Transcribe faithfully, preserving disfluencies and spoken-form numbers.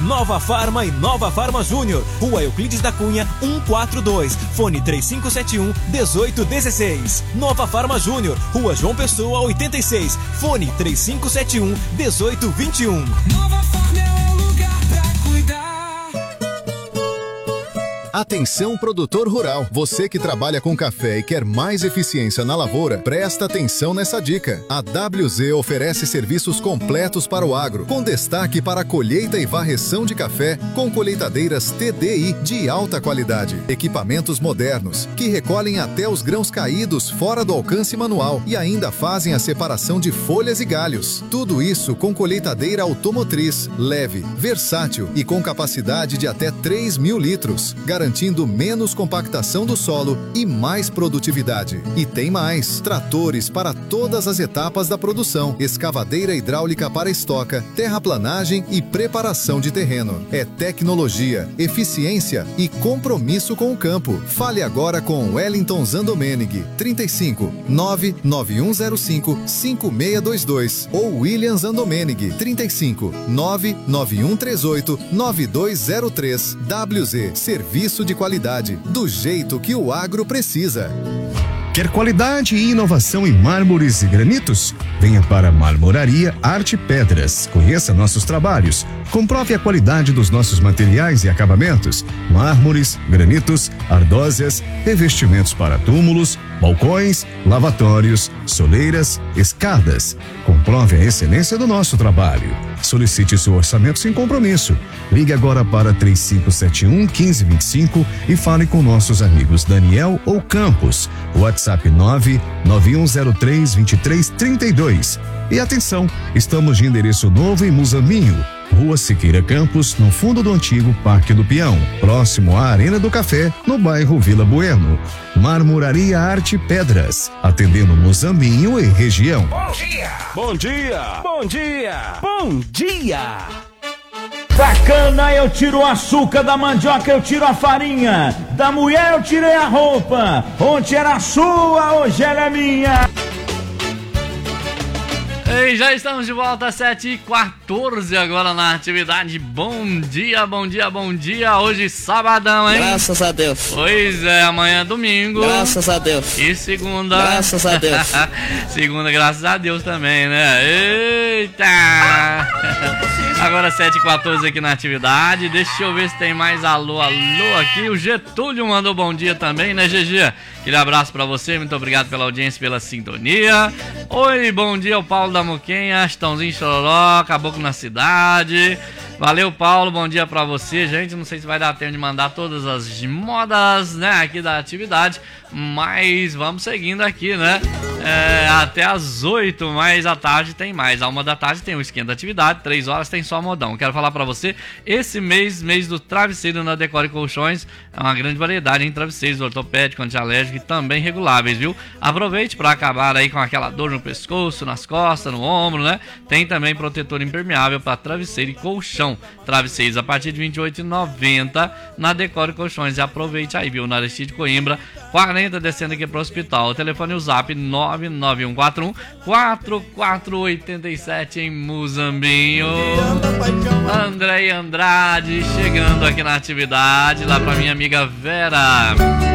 Nova Farma e Nova Farma Júnior, Rua Euclides da Cunha, cento e quarenta e dois, fone três cinco sete um, um oito um seis. Nova Farma Júnior, Rua João Pessoa, oitenta e seis, fone três cinco sete um, um oito dois um. Nova Farma é o lugar pra cuidar. Atenção, produtor rural. Você que trabalha com café e quer mais eficiência na lavoura, presta atenção nessa dica. A W Z oferece serviços completos para o agro, com destaque para a colheita e varreção de café, com colheitadeiras T D I de alta qualidade, equipamentos modernos, que recolhem até os grãos caídos fora do alcance manual e ainda fazem a separação de folhas e galhos. Tudo isso com colheitadeira automotriz, leve, versátil e com capacidade de até três mil litros, garantindo menos compactação do solo e mais produtividade. E tem mais: tratores para todas as etapas da produção, escavadeira hidráulica para estoca, terraplanagem e preparação de terreno. É tecnologia, eficiência e compromisso com o campo. Fale agora com Wellington Zandomenig, trinta e cinco, nove nove um zero cinco, cinco seis dois dois, ou William Zandomenig, trinta e cinco, nove nove um três oito, nove dois zero três. W Z, serviço de qualidade, do jeito que o agro precisa. Quer qualidade e inovação em mármores e granitos? Venha para a Marmoraria Arte Pedras. Conheça nossos trabalhos. Comprove a qualidade dos nossos materiais e acabamentos: mármores, granitos, ardósias, revestimentos para túmulos, balcões, lavatórios, soleiras, escadas. Comprove a excelência do nosso trabalho. Solicite seu orçamento sem compromisso. Ligue agora para três cinco sete um, um cinco dois cinco e fale com nossos amigos Daniel ou Campos. WhatsApp nove nove um zero três, dois três três dois. E atenção, estamos de endereço novo em Muzambinho, Rua Siqueira Campos, no fundo do antigo Parque do Peão, próximo à Arena do Café, no bairro Vila Bueno. Marmoraria Arte Pedras, atendendo Muzambinho e região. Bom dia! Bom dia! Bom dia! Bom dia! Da cana eu tiro o açúcar, da mandioca eu tiro a farinha, da mulher eu tirei a roupa. Ontem era sua, hoje ela é minha. E já estamos de volta às sete e quatorze agora na atividade. Bom dia, bom dia, bom dia. Hoje sabadão, hein? Graças a Deus. Pois é, amanhã é domingo. Graças a Deus. E segunda. Graças a Deus. Segunda, graças a Deus também, né? Eita! Agora sete e quatorze aqui na atividade. Deixa eu ver se tem mais alô, alô aqui. O Getúlio mandou bom dia também, né, G G? Aquele abraço pra você, muito obrigado pela audiência, pela sintonia. Oi, bom dia, o Paulo da Muquenha, Chitãozinho Chororó, Caboclo na Cidade. Valeu, Paulo, bom dia pra você, gente. Não sei se vai dar tempo de mandar todas as modas, né, aqui da atividade, mas vamos seguindo aqui, né? É, até às oito, mas à tarde tem mais. À uma da tarde tem o esquema da atividade, três horas tem só modão. Quero falar pra você, esse mês, mês do travesseiro na Decore Colchões, é uma grande variedade em travesseiros ortopédicos, antialérgicos e também reguláveis, viu? Aproveite para acabar aí com aquela dor no pescoço, nas costas, no ombro, né? Tem também protetor impermeável para travesseiro e colchão. Travesseiros a partir de vinte e oito reais e noventa centavos na Decore Colchões. E aproveite aí, viu? Na Aristide Coimbra, quarenta, descendo aqui pro hospital. O telefone e o zap nove nove um quatro um, quatro quatro oito sete em Muzambinho. André Andrade chegando aqui na atividade, lá pra minha amiga Vera.